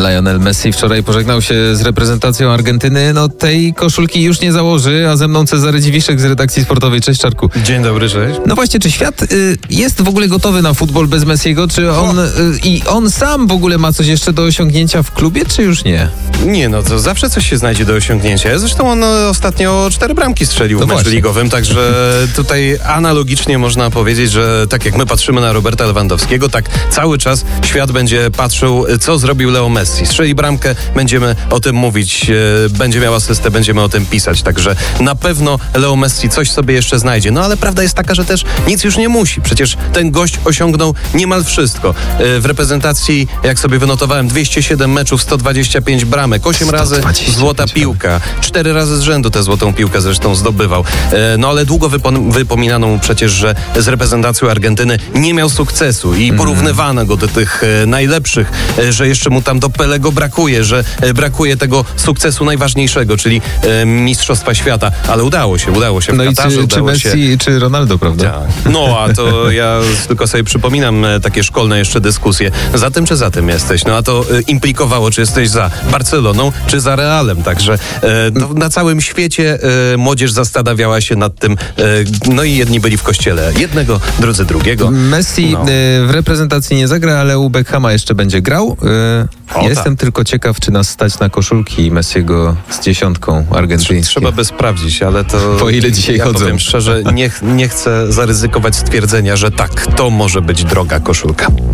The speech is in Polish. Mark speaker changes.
Speaker 1: Lionel Messi wczoraj pożegnał się z reprezentacją Argentyny. No tej koszulki już nie założy, a ze mną Cezary Dziwiszek z redakcji sportowej. Cześć, Czarku.
Speaker 2: Dzień dobry, cześć.
Speaker 1: No właśnie, czy świat jest w ogóle gotowy na futbol bez Messiego? Czy on sam w ogóle ma coś jeszcze do osiągnięcia w klubie, czy już nie?
Speaker 2: Nie, no to zawsze coś się znajdzie do osiągnięcia. Zresztą on ostatnio 4 bramki strzelił w meczu ligowym, także tutaj analogicznie można powiedzieć, że tak jak my patrzymy na Roberta Lewandowskiego, tak cały czas świat będzie patrzył, co zrobił Leo Messi. Strzeli bramkę, będziemy o tym mówić, będzie miał asystę, będziemy o tym pisać, także na pewno Leo Messi coś sobie jeszcze znajdzie. No ale prawda jest taka, że też nic już nie musi. Przecież ten gość osiągnął niemal wszystko. W reprezentacji, jak sobie wynotowałem, 207 meczów, 125 bramek, 8 razy złota piłka, 4 razy z rzędu tę złotą piłkę zresztą zdobywał. No ale długo wypominano mu przecież, że z reprezentacją Argentyny nie miał sukcesu i porównywano go do tych najlepszych, że jeszcze mu tam do Pelego brakuje, że brakuje tego sukcesu najważniejszego, czyli Mistrzostwa Świata, ale udało się w
Speaker 1: no
Speaker 2: Katarze,
Speaker 1: i czy Messi, czy Ronaldo, prawda?
Speaker 2: Tak. No, a to ja tylko sobie przypominam takie szkolne jeszcze dyskusje. Za tym czy za tym jesteś? No a to implikowało, czy jesteś za Barceloną, czy za Realem. Także na całym świecie młodzież zastanawiała się nad tym, no i jedni byli w kościele jednego, drudzy drugiego.
Speaker 1: Messi w reprezentacji nie zagra, ale u Beckhama jeszcze będzie grał. Jestem tylko ciekaw, czy nas stać na koszulki Messiego z 10 argentyńską.
Speaker 2: Trzeba by sprawdzić, ale to...
Speaker 1: Po ile dzisiaj chodzą?
Speaker 2: Powiem szczerze, nie chcę zaryzykować stwierdzenia, że tak, to może być droga koszulka.